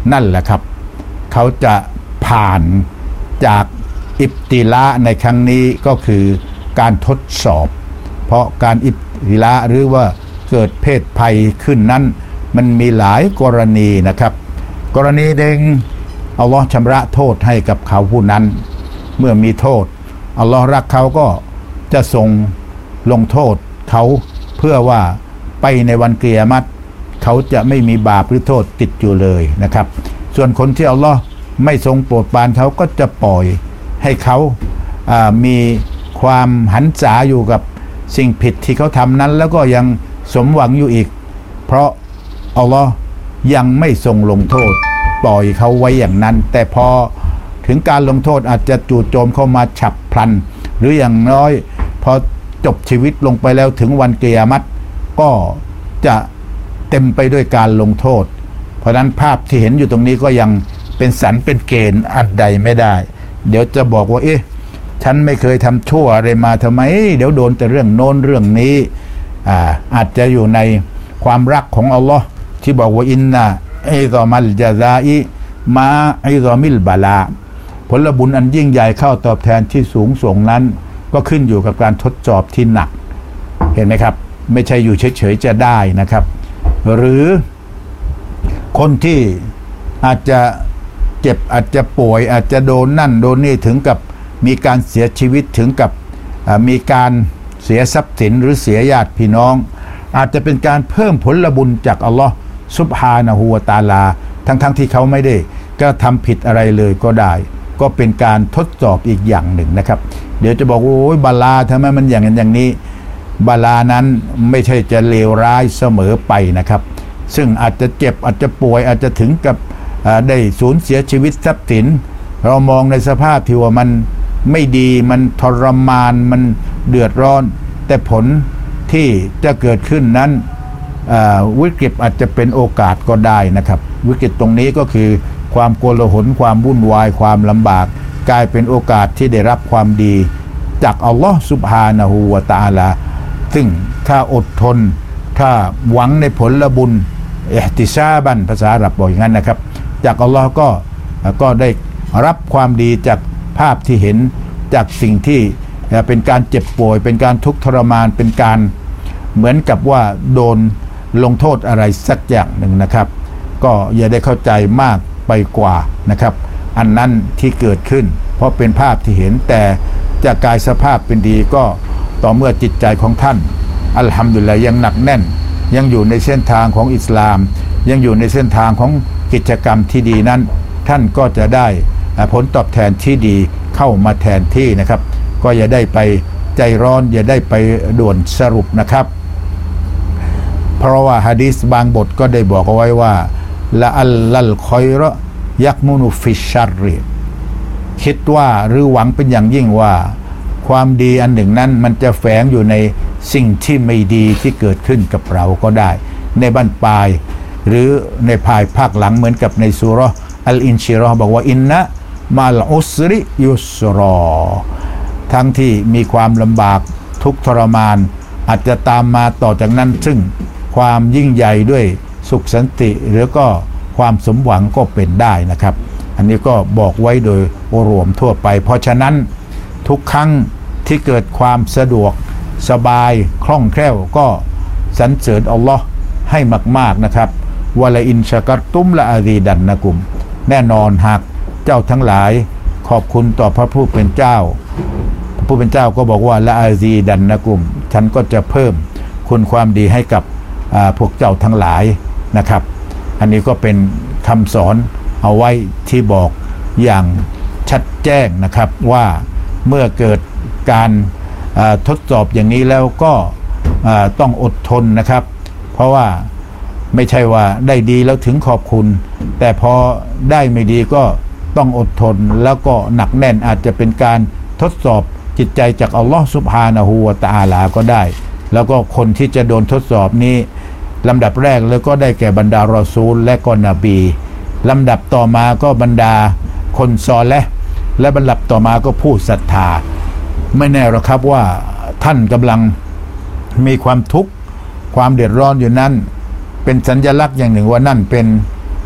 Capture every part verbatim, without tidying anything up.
นั่นแหละครับเขาจะผ่านจากอิบติลาในครั้งนี้ก็คือการทดสอบเพราะการอิบติลาหรือว่าเกิดเพศภัยขึ้นนั้นมันมีหลายกรณีนะครับกรณีหนึ่งอัลลอฮ์ชำระโทษให้กับเขาผู้นั้นเมื่อมีโทษอัลลอฮ์รักเขาก็จะทรงลงโทษเขาเพื่อว่าไปในวันกิยามะฮ์เขาจะไม่มีบาปหรือโทษติดอยู่เลยนะครับส่วนคนที่อัลลอฮ์ไม่ทรงโปรดปรานเขาก็จะปล่อยให้เขามีความหันษาอยู่กับสิ่งผิดที่เขาทำนั้นแล้วก็ยังสมหวังอยู่อีกเพราะอัลลอฮ์ยังไม่ทรงลงโทษปล่อยเขาไว้อย่างนั้นแต่พอถึงการลงโทษอาจจะจู่โจมเข้ามาฉับพลันหรืออย่างน้อยพอจบชีวิตลงไปแล้วถึงวันกิยามะฮ์ก็จะเต็มไปด้วยการลงโทษเพราะนั้นภาพที่เห็นอยู่ตรงนี้ก็ยังเป็นสันเป็นเกณฑ์อันใดไม่ได้เดี๋ยวจะบอกว่าเอ๊ะฉันไม่เคยทำชั่วอะไรมาทำไมเดี๋ยวโดนแต่เรื่องโน้นเรื่องนี้อ่าอาจจะอยู่ในความรักของอัลลอฮ์ที่บอกว่าอินนะอิซอมัลญะซาอิมาอิซอมิลบาลาผลบุญอันยิ่งใหญ่เข้าตอบแทนที่สูงส่งนั้นก็ขึ้นอยู่กับการทดสอบที่หนักเห็นไหมครับไม่ใช่อยู่เฉยๆจะได้นะครับหรือคนที่อาจจะเจ็บอาจจะป่วยอาจจะโดนนั่นโดนนี่ถึงกับมีการเสียชีวิตถึงกับมีการเสียทรัพย์สินหรือเสียญาติพี่น้องอาจจะเป็นการเพิ่มผลบุญจากอัลลอฮ์ซุบฮานะฮูวะตะอาลาทั้งๆ ท, ที่เขาไม่ได้ก็ทำผิดอะไรเลยก็ได้ก็เป็นการทดสอบอีกอย่างหนึ่งนะครับเดี๋ยวจะบอกว่าโอ้ยบาลาทำไมมันอย่างนั้นอย่างนี้บาลานั้นไม่ใช่จะเลวร้ายเสมอไปนะครับซึ่งอาจจะเจ็บอาจจะป่วยอาจจะถึงกับได้สูญเสียชีวิตทรัพย์สินเรามองในสภาพที่ว่ามันไม่ดีมันทรมานมันเดือดร้อนแต่ผลที่จะเกิดขึ้นนั้นวิกฤตอาจจะเป็นโอกาสก็ได้นะครับวิกฤตตรงนี้ก็คือความโกลาหลความวุ่นวายความลำบากกลายเป็นโอกาสที่ได้รับความดีจากอัลลอฮ์ซุบฮานะฮูวะตะอาลาซึ่งถ้าอดทนถ้าหวังในผลบุญอิห์ติซาบันภาษาอาหรับบอกอย่างนั้นนะครับจากอัลลอฮ์ก็ก็ได้รับความดีจากภาพที่เห็นจากสิ่งที่เป็นการเจ็บป่วยเป็นการทุกข์ทรมานเป็นการเหมือนกับว่าโดนลงโทษอะไรสักอย่างหนึ่งนะครับก็อย่าได้เข้าใจมากไปกว่านะครับอันนั้นที่เกิดขึ้นเพราะเป็นภาพที่เห็นแต่จะกลายสภาพเป็นดีก็ต่อเมื่อจิตใจของท่านอัลฮัมดุลิลละห์ยังหนักแน่นยังอยู่ในเส้นทางของอิสลามยังอยู่ในเส้นทางของกิจกรรมที่ดีนั้นท่านก็จะได้ผลตอบแทนที่ดีเข้ามาแทนที่นะครับก็อย่าได้ไปใจร้อนอย่าได้ไปด่วนสรุปนะครับเพราะว่าหะดีษบางบทก็ได้บอกเอาไว้ว่าละอัลลัลคอยรยักมุนุฟิชชัรริคิดว่าหรือหวังเป็นอย่างยิ่งว่าความดีอันหนึ่งนั้นมันจะแฝงอยู่ในสิ่งที่ไม่ดีที่เกิดขึ้นกับเราก็ได้ในบั้นปลายหรือในภายภาคหลังเหมือนกับในซูเราะห์อัลอินชิเราะห์บอกว่าอินนะมัลอุสริยุสรอทั้งที่มีความลำบากทุกข์ทรมานอาจจะตามมาต่อจากนั้นซึ่งความยิ่งใหญ่ด้วยสุขสันติหรือก็ความสมหวังก็เป็นได้นะครับอันนี้ก็บอกไว้โดยรวมทั่วไปเพราะฉะนั้นทุกครั้งที่เกิดความสะดวกสบายคล่องแคล่วก็สรรเสริญอัลลอฮ์ให้มากๆนะครับวะลาอินชะกัรตุมละอาซีดันนะกุมแน่นอนหากเจ้าทั้งหลายขอบคุณต่อพระผู้เป็นเจ้าพระผู้เป็นเจ้าก็บอกว่าละอาซีดันนะกุมฉันก็จะเพิ่มคุณความดีให้กับพวกเจ้าทั้งหลายนะครับอันนี้ก็เป็นคำสอนเอาไว้ที่บอกอย่างชัดแจ้งนะครับว่าเมื่อเกิดการทดสอบอย่างนี้แล้วก็ต้องอดทนนะครับเพราะว่าไม่ใช่ว่าได้ดีแล้วถึงขอบคุณแต่พอได้ไม่ดีก็ต้องอดทนแล้วก็หนักแน่นอาจจะเป็นการทดสอบจิตใจจากอัลลอฮฺซุบฮานะฮูวะตะอาลาก็ได้แล้วก็คนที่จะโดนทดสอบนี้ลำดับแรกแล้วก็ได้แก่บรรดารอซูลและก็นบีลำดับต่อมาก็บรรดาคนซอลิห์และบรรดับต่อมาก็ผู้ศรัทธาไม่แน่หรอกครับว่าท่านกำลังมีความทุกข์ความเดือดร้อนอยู่นั้นเป็นสัญลักษณ์อย่างหนึ่งว่านั่นเป็น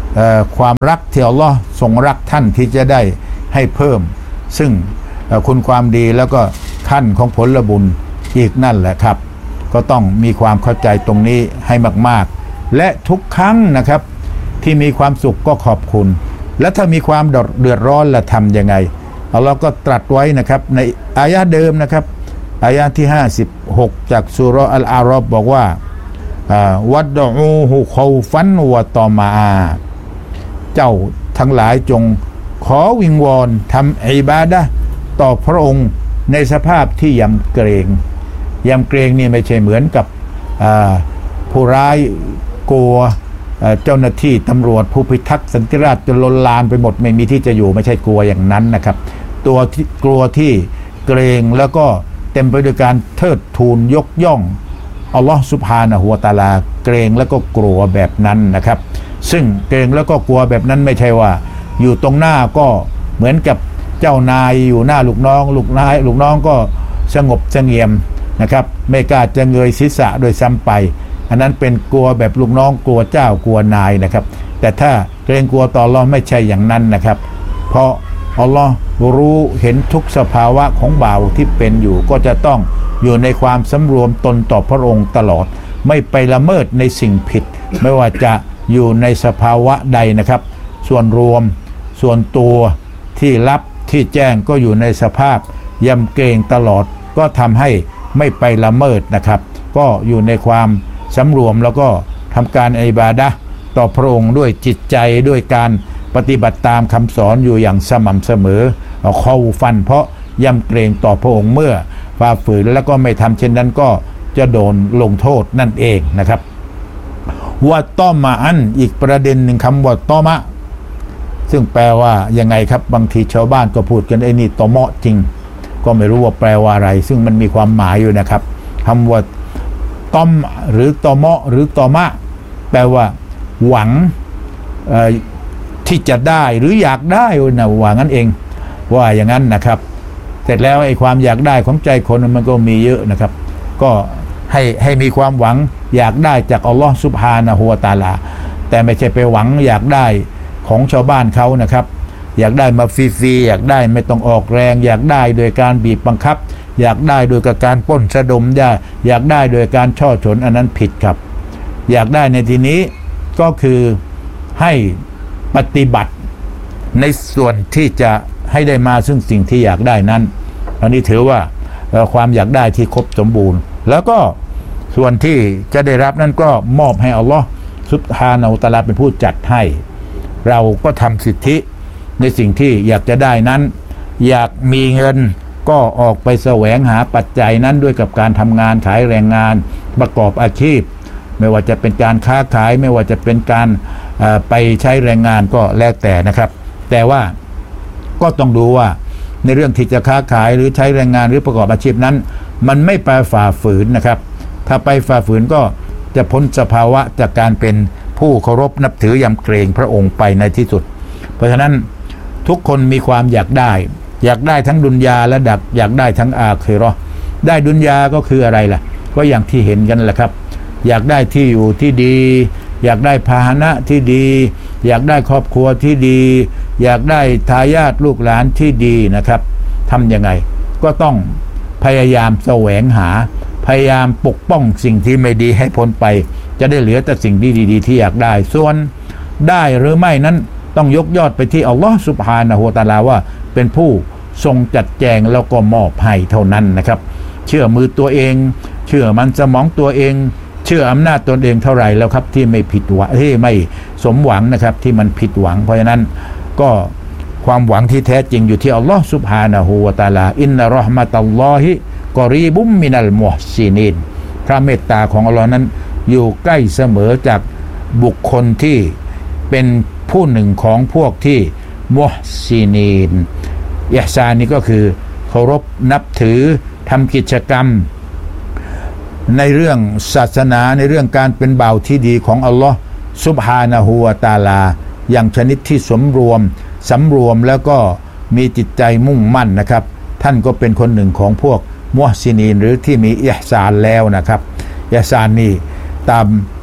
ความรักที่อัลลอฮ์ทรงรักท่านที่จะได้ให้เพิ่มซึ่งคุณความดีแล้วก็ขั้นของผลบุญอีกนั่นแหละครับก็ต้องมีความเข้าใจตรงนี้ให้มากๆและทุกครั้งนะครับที่มีความสุขก็ขอบคุณและถ้ามีความเดือดร้อนละทำยังไงอัลลอฮ์ก็ตรัสไว้นะครับในอายะเดิมนะครับอายะที่ห้าสิบหกจากซูเราะห์อัลอาราฟบอกว่าวัดดะอูฮุคอฟันวะตอมาเจ้าทั้งหลายจงขอวิงวอนทำอิบาดะห์ต่อพระองค์ในสภาพที่ยำเกรงยำเกรงนี่ไม่ใช่เหมือนกับผู้ร้ายกลัวเจ้าหน้าที่ตำรวจผู้พิทักษ์สันติราษฎร์จะลนลานไปหมดไม่มีที่จะอยู่ไม่ใช่กลัวอย่างนั้นนะครับตัวที่กลัวที่เกรงแล้วก็เต็มไปด้วยการเทิดทูนยกย่องอัลลอฮฺซุบฮานะฮูวะตะอาลาเกรงแล้วก็กลัวแบบนั้นนะครับซึ่งเกรงแล้วก็กลัวแบบนั้นไม่ใช่ว่าอยู่ตรงหน้าก็เหมือนกับเจ้านายอยู่หน้าลูกน้องลูกนายลูกน้องก็สงบเสงี่ยมนะครับไม่กล้าจะเงยศีรษะโดยซ้ำไปอันนั้นเป็นกลัวแบบลูกน้องกลัวเจ้ากลัวนายนะครับแต่ถ้าเกรงกลัวต่ออัลเลาะห์ไม่ใช่อย่างนั้นนะครับเพราะอัลเลาะห์รู้เห็นทุกสภาวะของบ่าวที่เป็นอยู่ก็จะต้องอยู่ในความสำรวมตนต่อพระองค์ตลอดไม่ไปละเมิดในสิ่งผิดไม่ว่าจะอยู่ในสภาวะใดนะครับส่วนรวมส่วนตัวที่ลับที่แจ้งก็อยู่ในสภาพยำเกรงตลอดก็ทำให้ไม่ไปละเมิดนะครับก็อยู่ในความสำรวมแล้วก็ทำการอิบาดะห์ต่อพระองค์ด้วยจิตใจด้วยการปฏิบัติตามคำสอนอยู่อย่างสม่ำเสมอเข้าฟันเพราะยำเกรงต่อพระองค์เมื่อฝ่าฝืนแล้วก็ไม่ทำเช่นนั้นก็จะโดนลงโทษนั่นเองนะครับว่าต้อมาอันอีกประเด็นหนึ่งคำว่าต้อมะซึ่งแปลว่ายังไงครับบางทีชาวบ้านก็พูดกันไอ้นี่ตอมะจริงก็ไม่รู้ว่าแปลว่าอะไรซึ่งมันมีความหมายอยู่นะครับคำว่าต้อมหรือตอมะหรือตอมะแปลว่าหวังที่จะได้หรืออยากได้นะว่างั้นเองว่าอย่างนั้นนะครับเสร็จแล้วไอ้ความอยากได้ของใจคนมันก็มีเยอะนะครับก็ให้ให้มีความหวังอยากได้จากอัลลอฮฺซุบฮานะฮูวะตะอาลาแต่ไม่ใช่ไปหวังอยากได้ของชาวบ้านเขานะครับอยากได้มาฟรีๆอยากได้ไม่ต้องออกแรงอยากได้โดยการบีบบังคับอยากได้โดยการปล้นสะดมยาอยากได้โดยการช่อฉนอันนั้นผิดครับอยากได้ในที่นี้ก็คือให้ปฏิบัติในส่วนที่จะให้ได้มาซึ่งสิ่งที่อยากได้นั้นอันนี้ถือว่าความอยากได้ที่ครบสมบูรณ์แล้วก็ส่วนที่จะได้รับนั้นก็มอบให้อัลลอฮฺซุบฮานะฮูวะตะอาลาเป็นผู้จัดให้เราก็ทำสิทธิในสิ่งที่อยากจะได้นั้นอยากมีเงินก็ออกไปแสวงหาปัจจัยนั้นด้วยกับการทำงานขายแรงงานประกอบอาชีพไม่ว่าจะเป็นการค้าขายไม่ว่าจะเป็นการไปใช้แรงงานก็แล้วแต่นะครับแต่ว่าก็ต้องดูว่าในเรื่องที่จะค้าขายหรือใช้แรงงานหรือประกอบอาชีพนั้นมันไม่ไปฝ่าฝืนนะครับถ้าไปฝ่าฝืนก็จะพ้นสภาวะจากการเป็นผู้เคารพนับถือยำเกรงพระองค์ไปในที่สุดเพราะฉะนั้นทุกคนมีความอยากได้อยากได้ทั้งดุนยาและดักอยากได้ทั้งอาคิเราะห์ได้ดุนยาก็คืออะไรล่ะก็อย่างที่เห็นกันแหละครับอยากได้ที่อยู่ที่ดีอยากได้พาหนะที่ดีอยากได้ครอบครัวที่ดีอยากได้ทายาทลูกหลานที่ดีนะครับทำยังไงก็ต้องพยายามแสวงหาพยายามปกป้องสิ่งที่ไม่ดีให้พ้นไปจะได้เหลือแต่สิ่งดีๆที่อยากได้ส่วนได้หรือไม่นั้นต้องยกยอดไปที่อัลลอฮฺซุบฮานะฮูวะตะอาลาว่าเป็นผู้ทรงจัดแจงแล้วก็มอบให้เท่านั้นนะครับเชื่อมือตัวเองเชื่อมันสมองตัวเองเชื่ออำนาจตนเองเท่าไหร่แล้วครับที่ไม่ผิดหวังที่ไม่สมหวังนะครับที่มันผิดหวังเพราะฉะนั้นก็ความหวังที่แท้จริงอยู่ที่อัลลอฮฺซุบฮานะฮูวะตะอาลาอินนะเราะห์มะตัลลอฮิกอรีบุมมินัลมุฮซินีนพระเมตตาของอัลลอฮ์นั้นอยู่ใกล้เสมอจากบุคคลที่เป็นผู้หนึ่งของพวกที่มุฮซินีนอิห์ซานนี่ก็คือเคารพนับถือทำกิจกรรมในเรื่องศาสนาในเรื่องการเป็นบ่าวที่ดีของอัลลอฮ์ซุบฮานะฮูวะตะอาลาอย่างชนิดที่สมรวมสำรวมแล้วก็มีจิตใจมุ่งมั่นนะครับท่านก็เป็นคนหนึ่งของพวกมุฮซินีนหรือที่มีอิห์ซานแล้วนะครับอิห์ซานนี่ตาม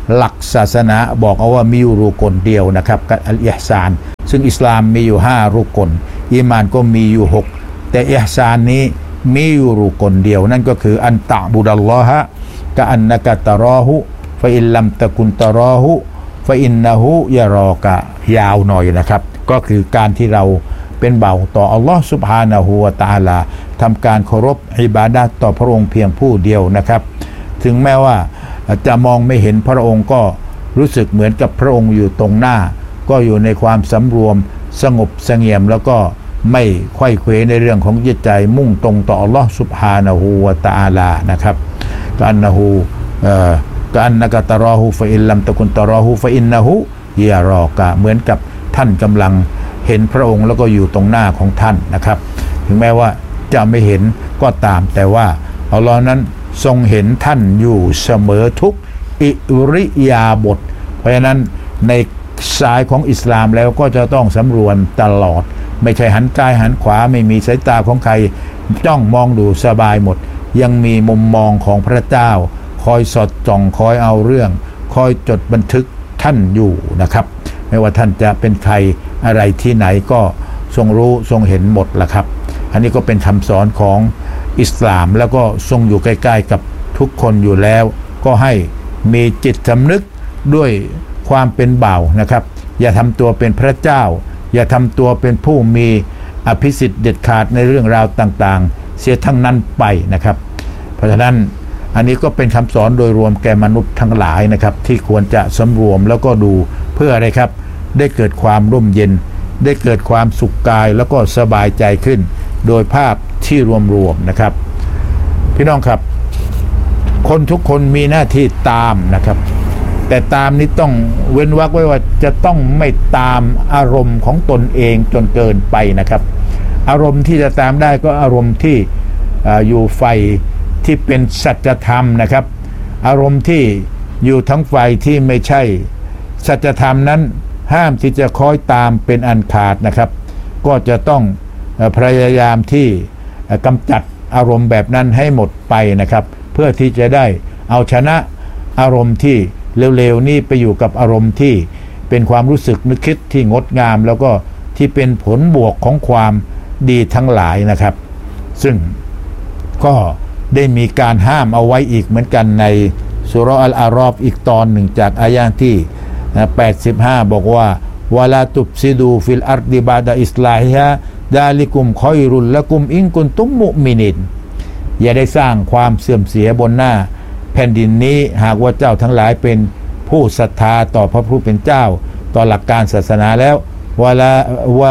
หลักศาสนาบอกเอาว่ามีอยู่รุกลเดียวนะครับกับอัลอิห์ซานซึ่งอิสลามมีอยู่ห้ารุกลอีมานก็มีอยู่หกแต่อิห์ซานนี้มีอยู่รุกลเดียวนั่นก็คืออันตะบุดัลลอฮะกะอันนะกะตะรอฮุฟะอินลัมตะกุนตะรอฮุฟะอินนะฮุยะรอกะยาวหน่อยนะครับก็คือการที่เราเป็นเบาต่ออัลลอฮ์ซุบฮานะฮูวะตะอาลาทำการเคารพอิบาดะห์ต่อพระองค์เพียงผู้เดียวนะครับถึงแม้ว่าจะมองไม่เห็นพระองค์ก็รู้สึกเหมือนกับพระองค์อยู่ตรงหน้าก็อยู่ในความสำรวมสงบเสงี่ยมแล้วก็ไม่ไขว้เขวในเรื่องของจิตใจมุ่งตรงต่ออัลลอฮ์ซุบฮานะฮูวะตะอาลานะครับกะอันนะฮูเอ่อกะอันนะกะตะรอฮูฟะอินลัมตะกุนตะรอฮูฟะอินนะฮูยะรอกะเหมือนกับท่านกำลังเห็นพระองค์แล้วก็อยู่ตรงหน้าของท่านนะครับถึงแม้ว่าจะไม่เห็นก็ตามแต่ว่าอัลลอฮ์นั้นทรงเห็นท่านอยู่เสมอทุกอิริยาบถเพราะฉะนั้นในสายของอิสลามแล้วก็จะต้องสำรวมตลอดไม่ใช่หันซ้ายหันขวาไม่มีสายตาของใครจ้องมองดูสบายหมดยังมีมุมมองของพระเจ้าคอยสอดส่องคอยเอาเรื่องคอยจดบันทึกท่านอยู่นะครับไม่ว่าท่านจะเป็นใครอะไรที่ไหนก็ทรงรู้ทรงเห็นหมดละครับอันนี้ก็เป็นคำสอนของอิสลามแล้วก็ทรงอยู่ใกล้ๆกับทุกคนอยู่แล้วก็ให้มีจิตสำนึกด้วยความเป็นบ่าวนะครับอย่าทำตัวเป็นพระเจ้าอย่าทำตัวเป็นผู้มีอภิสิทธิ์เด็ดขาดในเรื่องราวต่างๆเสียทั้งนั้นไปนะครับเพราะฉะนั้นอันนี้ก็เป็นคำสอนโดยรวมแก่มนุษย์ทั้งหลายนะครับที่ควรจะสำรวมแล้วก็ดูเพื่ออะไรครับได้เกิดความร่มเย็นได้เกิดความสุขกายแล้วก็สบายใจขึ้นโดยภาพที่รวมๆนะครับพี่น้องครับคนทุกคนมีหน้าที่ตามนะครับแต่ตามนี้ต้องเว้นวรรคไว้ว่าจะต้องไม่ตามอารมณ์ของตนเองจนเกินไปนะครับอารมณ์ที่จะตามได้ก็อารมณ์ที่อยู่ฝ่ายที่เป็นสัจธรรมนะครับอารมณ์ที่อยู่ทั้งฝ่ายที่ไม่ใช่สัจธรรมนั้นห้ามที่จะคอยตามเป็นอันขาดนะครับก็จะต้องพยายามที่กำจัดอารมณ์แบบนั้นให้หมดไปนะครับเพื่อที่จะได้เอาชนะอารมณ์ที่เร็วๆนี้ไปอยู่กับอารมณ์ที่เป็นความรู้สึกนึกคิดที่งดงามแล้วก็ที่เป็นผลบวกของความดีทั้งหลายนะครับซึ่งก็ได้มีการห้ามเอาไว้อีกเหมือนกันในซูเราะห์อัลอารอฟอีกตอนหนึ่งจากอายะห์ที่แปดสิบห้าบอกว่าวะลาตุฟซิดูฟิลอัรฎิบะดะอิสลาฮิฮะดาลิกุมคอยรุลละกุมอินกุนตุมมุมินินอย่าได้สร้างความเสื่อมเสียบนหน้าแผ่นดินนี้หากว่าเจ้าทั้งหลายเป็นผู้ศรัทธาต่อพระผู้เป็นเจ้าต่อหลักการศาสนาแล้ววะลาว่า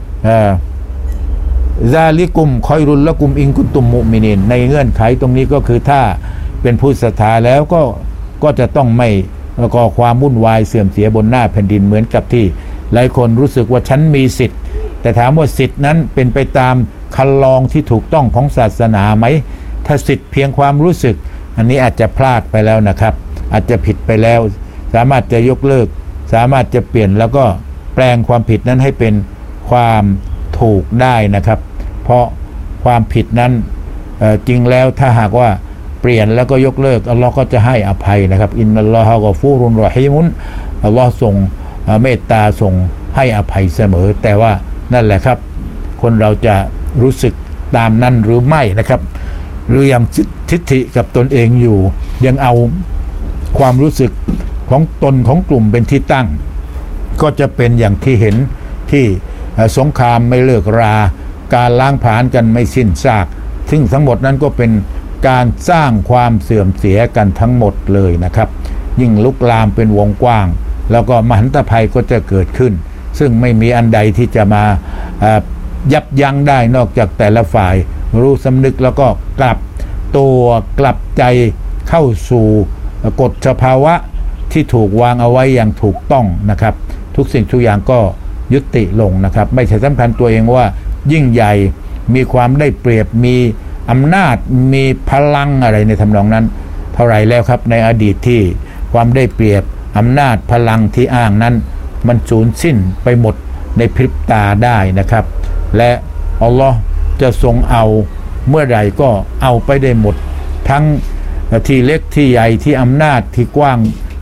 ซาลิกุมคอยรุลละกุมอินกุนตุมมุมินินในเงื่อนไขตรงนี้ก็คือถ้าเป็นผู้ศรัทธาแล้วก็ก็จะต้องไม่ก่อความวุ่นวายเสื่อมเสียบนหน้าแผ่นดินเหมือนกับที่หลายคนรู้สึกว่าฉันมีสิทธิ์แต่ถามว่าสิทธินั้นเป็นไปตามคันลองที่ถูกต้องของศาสนาไหมถ้าสิทธิเพียงความรู้สึกอันนี้อาจจะพลาดไปแล้วนะครับอาจจะผิดไปแล้วสามารถจะยกเลิกสามารถจะเปลี่ยนแล้วก็แปลงความผิดนั้นให้เป็นความถูกได้นะครับเพราะความผิดนั้นจริงแล้วถ้าหากว่าเปลี่ยนแล้วก็ยกเลิกอัลลอฮ์ก็จะให้อภัยนะครับอินนัลลอฮะกอฟูรุนรอฮีมุนอัลลอฮ์ทรงเมตตาทรงให้อภัยเสมอแต่ว่านั่นแหละครับคนเราจะรู้สึกตามนั้นหรือไม่นะครับหรือยังทิฏฐิกับตนเองอยู่ยังเอาความรู้สึกของตนของกลุ่มเป็นที่ตั้งก็จะเป็นอย่างที่เห็นที่สงครามไม่เลิกราการล้างผลาญกันไม่สิ้นซากซึ่งทั้งหมดนั้นก็เป็นการสร้างความเสื่อมเสียกันทั้งหมดเลยนะครับยิ่งลุกลามเป็นวงกว้างแล้วก็มหันตภัยก็จะเกิดขึ้นซึ่งไม่มีอันใดที่จะมายับยั้งได้นอกจากแต่ละฝ่ายรู้สำนึกแล้วก็กลับตัวกลับใจเข้าสู่กฎสภาวะที่ถูกวางเอาไว้อย่างถูกต้องนะครับทุกสิ่งทุกอย่างก็ยุติลงนะครับไม่ใช่สำคัญตัวเองว่ายิ่งใหญ่มีความได้เปรียบมีอำนาจมีพลังอะไรในทำนองนั้นเท่าไรแล้วครับในอดีตที่ความได้เปรียบอำนาจพลังที่อ้างนั้นมันสูญสิ้นไปหมดในพริบตาได้นะครับและอัลลอฮ์จะทรงเอาเมื่อใดก็เอาไปได้หมดทั้งที่เล็กที่ใหญ่ที่อำนาจที่กว้างข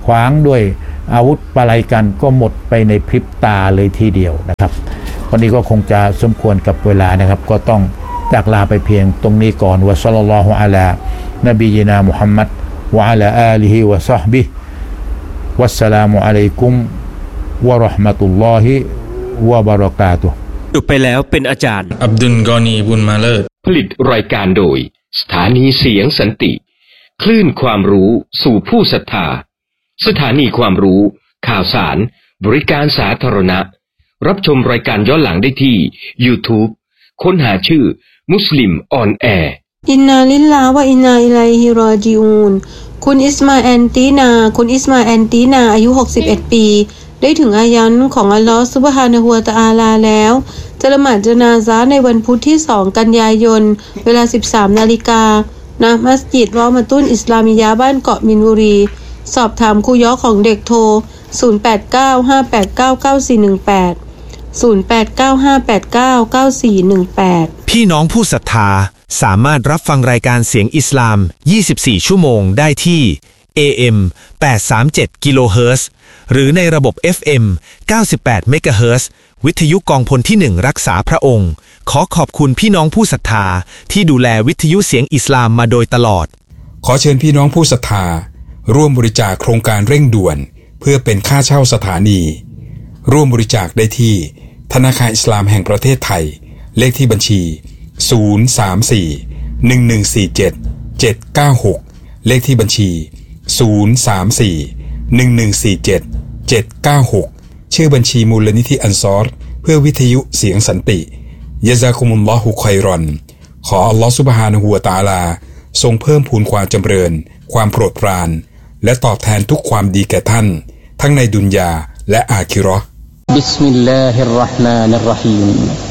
ขวางด้วยอาวุธปะไรกันก็หมดไปในพริบตาเลยทีเดียวนะครับวันนี้ก็คงจะสมควรกับเวลานะครับก็ต้องจากลาไปเพียงตรงนี้ก่อนวะศ็อลลัลลอฮุอะลานบียินามุฮัมมัดวะอะลาอาลิฮิวะศอฮบิฮิวัสสลามุอะลัยกุมวะเราะห์มะตุลลอฮิวะบะเราะกาตุฮ์จบไปแล้วเป็นอาจารย์อับดุลกอนีบุญมาเลิศผลิตรายการโดยสถานีเสียงสันติคลื่นความรู้สู่ผู้ศรัทธาสถานีความรู้ข่าวสารบริการสาธารณะรับชมรายการย้อนหลังได้ที่ YouTube ค้นหาชื่อมุสลิมออนแอร์อินนาลิลลาฮ์วะอินนาอิลัยฮิรอญิอูนคุณอิสมาแอนตีนาคุณอิสมาแอนตีนาอายุหกสิบเอ็ดปีได้ถึงอายันของอัลลอฮฺซุบฮานะฮูวะตะอาลาแล้วจะละหมาดญะนาซะห์ในวันพุธที่สองกันยายนเวลา สิบสาม นาฬิกาณมัสยิดรอมะตุนอิสลามิยะห์บ้านเกาะมินบุรีสอบถามครูย้อของเด็กโทรศูนย์ แปด เก้า ห้า แปด เก้า เก้า สี่ หนึ่ง แปด ศูนย์ แปด เก้า ห้า แปด เก้า เก้า สี่ หนึ่ง แปดพี่น้องผู้ศรัทธาสามารถรับฟังรายการเสียงอิสลามยี่สิบสี่ชั่วโมงได้ที่ เอ เอ็ม แปดร้อยสามสิบเจ็ด กิโลเฮิรตซ์หรือในระบบ เอฟ เอ็ม เก้าสิบแปด เมกะเฮิรตซ์วิทยุกองพลที่หนึ่งรักษาพระองค์ขอขอบคุณพี่น้องผู้ศรัทธาที่ดูแลวิทยุเสียงอิสลามมาโดยตลอดขอเชิญพี่น้องผู้ศรัทธาร่วมบริจาคโครงการเร่งด่วนเพื่อเป็นค่าเช่าสถานีร่วมบริจาคได้ที่ธนาคารอิสลามแห่งประเทศไทยเลขที่บัญชีศูนย์ สาม สี่ หนึ่ง หนึ่ง สี่ เจ็ด เจ็ด เก้า หกเลขที่บัญชีศูนย์ สาม สี่ หนึ่ง หนึ่ง สี่ เจ็ด เจ็ด เก้า หกชื่อบัญชีมูลนิธิอันซอรเพื่อวิทยุเสียงสันติยะซากุมุลลอฮุค็อยรอนขออัลลอฮฺซุบฮานะฮูวะตะอาลาทรงเพิ่มพูนความจำเริญความโปรดปรานและตอบแทนทุกความดีแก่ท่านทั้งในดุนยาและอาคิเราะห์บิสมิลลาฮิรเราะห์มานิรเราะฮีม